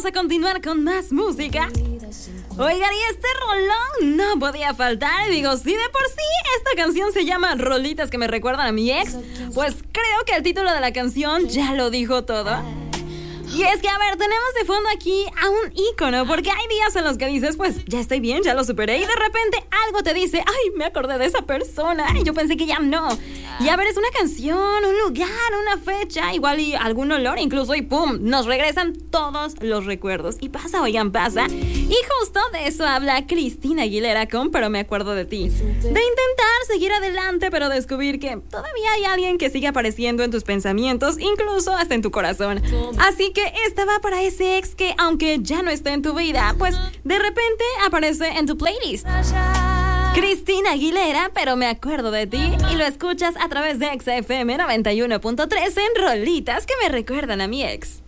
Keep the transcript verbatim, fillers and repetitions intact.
a continuar con más música. Oigan, y este rolón no podía faltar. Digo, si de por sí esta canción se llama Rolitas que me recuerdan a mi ex, pues creo que el título de la canción ya lo dijo todo. Y es que, a ver, tenemos de fondo aquí a un ícono, porque hay días en los que dices, pues, ya estoy bien, ya lo superé, y de repente algo te dice, ay, me acordé de esa persona, y yo pensé que ya no. Y a ver, es una canción, un lugar, una fecha, igual y algún olor incluso, y pum, nos regresan todos los recuerdos. Y pasa, oigan, pasa. Y justo de eso habla Cristina Aguilera con Pero me acuerdo de ti. De intentar seguir adelante, pero descubrir que todavía hay alguien que sigue apareciendo en tus pensamientos, incluso hasta en tu corazón. Así que esta va para ese ex que, aunque ya no esté en tu vida, pues de repente aparece en tu playlist. Cristina Aguilera, Pero me acuerdo de ti, y lo escuchas a través de Exa F M noventa y uno punto tres en Rolitas que me recuerdan a mi ex.